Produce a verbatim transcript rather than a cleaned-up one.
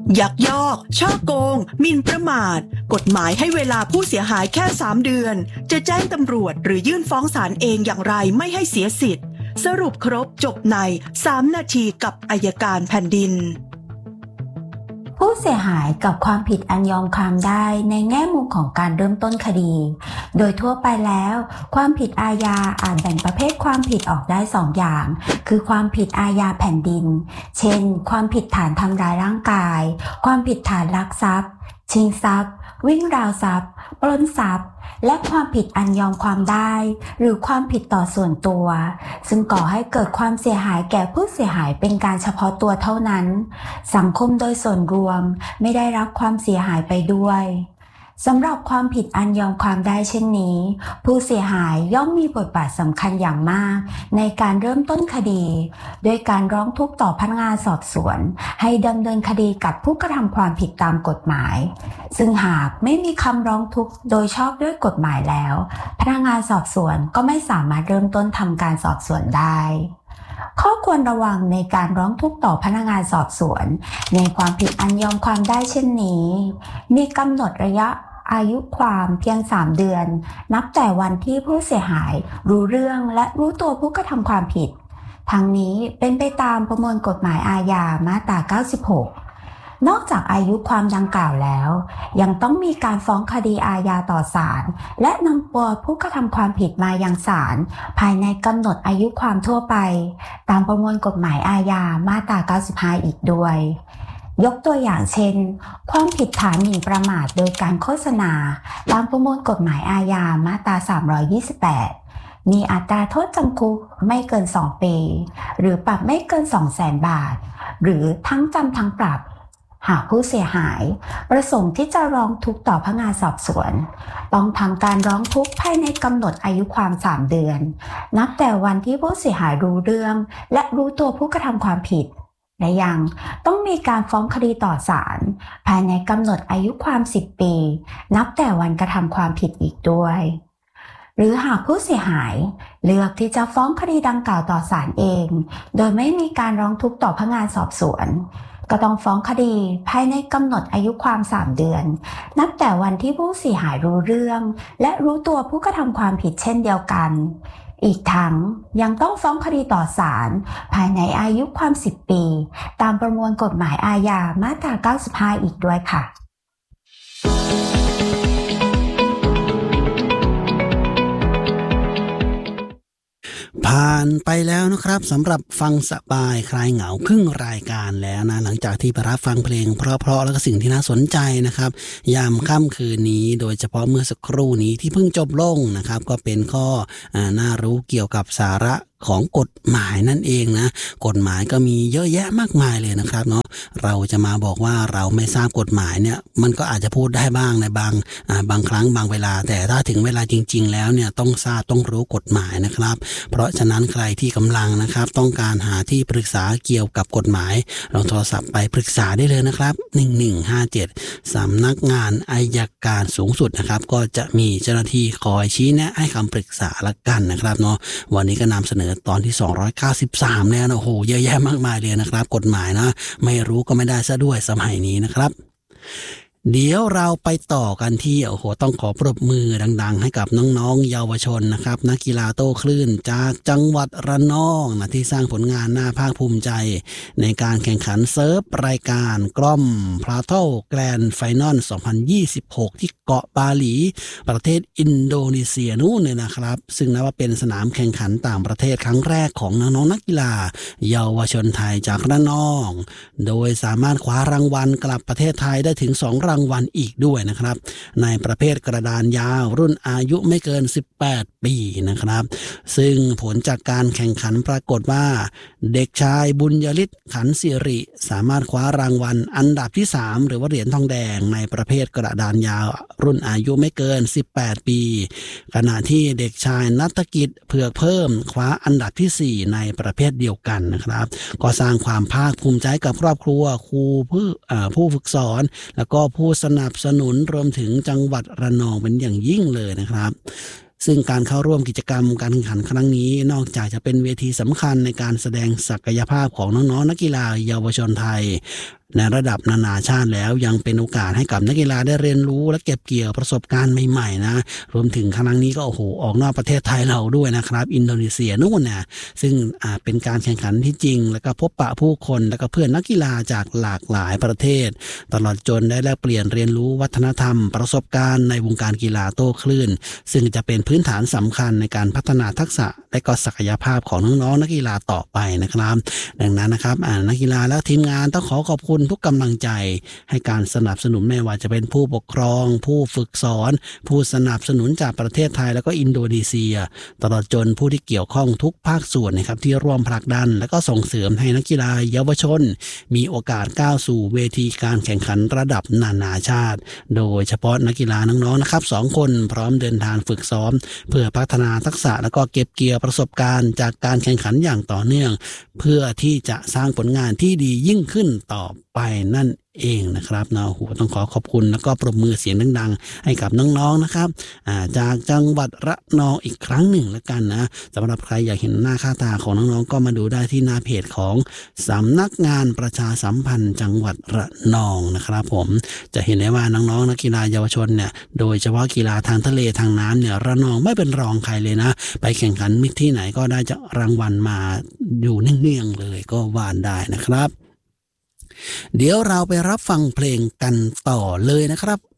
ยักยอกฉ้อโกงหมิ่นประมาทกฎหมายให้เวลาผู้เสียหายแค่สามเดือนจะแจ้งตำรวจหรือยื่นฟ้องศาลเองอย่างไรไม่ให้เสียสิทธิ์สรุปครบจบในสามนาทีกับอัยการแผ่นดินผู้เสียหายกับความผิดอันยอมความได้ในแง่มุมของการเริ่มต้นคดีโดยทั่วไปแล้วความผิดอาญาอาจแบ่งประเภทความผิดออกได้สองอย่างคือความผิดอาญาแผ่นดินเช่นความผิดฐานทำร้ายร่างกายความผิดฐานลักทรัพย์ชิงทรัพย์วิ่งราวทรัพย์ปล้นทรัพย์และความผิดอันยอมความได้หรือความผิดต่อส่วนตัวซึ่งก่อให้เกิดความเสียหายแก่ผู้เสียหายเป็นการเฉพาะตัวเท่านั้นสังคมโดยส่วนรวมไม่ได้รับความเสียหายไปด้วยสำหรับความผิดอันยอมความได้เช่นนี้ผู้เสียหายย่อมมีบทบาทสำคัญอย่างมากในการเริ่มต้นคดีด้วยการร้องทุกข์ต่อพนักงานสอบสวนให้ดำเนินคดีกับผู้กระทำความผิดตามกฎหมายซึ่งหากไม่มีคำร้องทุกข์โดยชอบด้วยกฎหมายแล้วพนักงานสอบสวนก็ไม่สามารถเริ่มต้นทำการสอบสวนได้ข้อควรระวังในการร้องทุกข์ต่อพนักงานสอบสวนในความผิดอันยอมความได้เช่นนี้มีกำหนดระยะอายุความเพียงสามเดือนนับแต่วันที่ผู้เสียหายรู้เรื่องและรู้ตัวผู้กระทำความผิดทั้งนี้เป็นไปตามประมวลกฎหมายอาญามาตราเก้าสิบหกนอกจากอายุความดังกล่าวแล้วยังต้องมีการฟ้องคดีอาญาต่อศาลและนำตัวผู้กระทำความผิดมายังศาลภายในกำหนดอายุความทั่วไปตามประมวลกฎหมายอาญามาตราเก้าสิบห้าอีกด้วยยกตัวอย่างเช่นความผิดฐานหมิ่นประมาทโดยการโฆษณาตามประมวลกฎหมายอาญามาตราสามร้อยยี่สิบแปดมีอัตราโทษจำคุกไม่เกินสองปีหรือปรับไม่เกิน สองแสน บาทหรือทั้งจำทั้งปรับหากผู้เสียหายประสงค์ที่จะร้องทุกข์ต่อพนักงานสอบสวนต้องทำการร้องทุกข์ภายในกำหนดอายุความสามเดือนนับแต่วันที่ผู้เสียหายรู้เรื่องและรู้ตัวผู้กระทำความผิดและยังต้องมีการฟ้องคดีต่อศาลภายในกำหนดอายุความสิบปีนับแต่วันกระทำความผิดอีกด้วยหรือหากผู้เสียหายเลือกที่จะฟ้องคดีดังกล่าวต่อศาลเองโดยไม่มีการร้องทุกข์ต่อพนักงานสอบสวนก็ต้องฟ้องคดีภายในกำหนดอายุความสามเดือนนับแต่วันที่ผู้เสียหายรู้เรื่องและรู้ตัวผู้กระทำความผิดเช่นเดียวกันอีกทั้งยังต้องฟ้องคดีต่อศาลภายในอายุความสิบปีตามประมวลกฎหมายอาญามาตราเก้าสิบห้าอีกด้วยค่ะผ่านไปแล้วนะครับสำหรับฟังสบายคลายเหงาครึ่งรายการแล้วนะหลังจากที่ไปรับฟังเพลงเพราะๆแล้วก็สิ่งที่น่าสนใจนะครับยามค่ำคืนนี้โดยเฉพาะเมื่อสักครู่นี้ที่เพิ่งจบลงนะครับก็เป็นข้ออ่าน่ารู้เกี่ยวกับสาระของกฎหมายนั่นเองนะกฎหมายก็มีเยอะแยะมากมายเลยนะครับเนาะเราจะมาบอกว่าเราไม่ทราบกฎหมายเนี่ยมันก็อาจจะพูดได้บ้างในบางอ่าบางครั้งบางเวลาแต่ถ้าถึงเวลาจริงๆแล้วเนี่ยต้องทราบต้องรู้กฎหมายนะครับเพราะฉะนั้นใครที่กำลังนะครับต้องการหาที่ปรึกษาเกี่ยวกับกฎหมายลองโทรศัพท์ไปปรึกษาได้เลยนะครับหนึ่งหนึ่งห้าเจ็ดสำนักงานอัยการสูงสุดนะครับก็จะมีเจ้าหน้าที่คอยชี้แนะให้คำปรึกษาละกันนะครับเนาะวันนี้ก็นำเสนอตอนที่สองร้อยเก้าสิบสามแล้วนะโอ้โหเยอะแยะมากมายเลยนะครับกฎหมายนะไม่รู้ก็ไม่ได้ซะด้วยสมัยนี้นะครับเดี๋ยวเราไปต่อกันที่โอ้โหต้องขอปรบมือดังๆให้กับน้องๆเยาวชนนะครับนักกีฬาโต้คลื่นจากจังหวัดระนองนะที่สร้างผลงานน่าภาคภูมิใจในการแข่งขันเซิร์ฟรายการกล้อมพลาโต้แกรนด์ไฟนอลสองพันยี่สิบหกที่เกาะบาหลีประเทศอินโดนีเซียนู่นเลยนะครับซึ่งนับว่าเป็นสนามแข่งขันต่างประเทศครั้งแรกของน้องๆนักกีฬาเยาวชนไทยจากระนองโดยสามารถคว้ารางวัลกลับประเทศไทยได้ถึงสองรางวัลอีกด้วยนะครับในประเภทกระดานยาวรุ่นอายุไม่เกินสิบแปดปีนะครับซึ่งผลจากการแข่งขันปรากฏว่าเด็กชายบุญยฤทธิ์ขันสิริสามารถคว้ารางวัลอันดับที่สามหรือว่าเหรียญทองแดงในประเภทกระดานยาวรุ่นอายุไม่เกินสิบแปดปีขณะที่เด็กชายณัฐกิจเผือกเพิ่มคว้าอันดับที่สี่ในประเภทเดียวกันนะครับก็สร้างความภาคภูมิใจกับครอบครัวครูผู้ผู้ฝึกสอนแล้วก็ผู้สนับสนุนรวมถึงจังหวัดระนองเป็นอย่างยิ่งเลยนะครับซึ่งการเข้าร่วมกิจกรรมการแข่งขันครั้งนี้นอกจากจะเป็นเวทีสำคัญในการแสดงศักยภาพของน้องๆนักกีฬาเยาวชนไทยในระดับนานาชาติแล้วยังเป็นโอกาสให้กับนักกีฬาได้เรียนรู้และเก็บเกี่ยวประสบการณ์ใหม่ๆนะรวมถึงครั้งนี้ก็โอ้โหออกนอกประเทศไทยเราด้วยนะครับอินโดนีเซียนู่นนะซึ่งอ่าเป็นการแข่งขันที่จริงแล้วก็พบปะผู้คนแล้วก็เพื่อนนักกีฬาจากหลากหลายประเทศตลอดจนได้แลกเปลี่ยนเรียนรู้วัฒนธรรมประสบการณ์ในวงการกีฬาโต้คลื่นซึ่งจะเป็นพื้นฐานสำคัญในการพัฒนาทักษะและก็ศักยภาพของน้องๆนักกีฬาต่อไปนะครับดังนั้นนะครับนักกีฬาและทีมงานต้องขอขอบคุณทุกกำลังใจให้การสนับสนุนไม่ว่าจะเป็นผู้ปกครองผู้ฝึกสอนผู้สนับสนุนจากประเทศไทยแล้วก็อินโดนีเซียตลอดจนผู้ที่เกี่ยวข้องทุกภาคส่วนนะครับที่ร่วมผลักดันและก็ส่งเสริมให้นักกีฬาเยาวชนมีโอกาสก้าวสู่เวทีการแข่งขันระดับนานาชาติโดยเฉพาะนักกีฬาน้องๆนะครับสองคนพร้อมเดินทางฝึกซ้อมเพื่อพัฒนาทักษะแล้วก็เก็บเกี่ยวประสบการณ์จากการแข่งขันอย่างต่อเนื่องเพื่อที่จะสร้างผลงานที่ดียิ่งขึ้นต่อไปนั่นเองนะครับนะโหต้องขอขอบคุณแล้วก็ปรบมือเสียงดังๆให้กับน้องๆนะครับจากจังหวัดระนองอีกครั้งหนึ่งแล้วกันนะสำหรับใครอยากเห็นหน้าค่าตาของน้องๆก็มาดูได้ที่หน้าเพจของสำนักงานประชาสัมพันธ์จังหวัดระนองนะครับผมจะเห็นได้ว่าน้องๆนักกีฬาเยาวชนเนี่ยโดยเฉพาะกีฬาทางทะเลทางน้ำเนี่ยระนองไม่เป็นรองใครเลยนะไปแข่งขันมิตรที่ไหนก็ได้จะรางวัลมาอยู่เนื่องๆเลยก็ว่านได้นะครับเดี๋ยวเราไปรับฟังเพลงกันต่อเลยนะครับ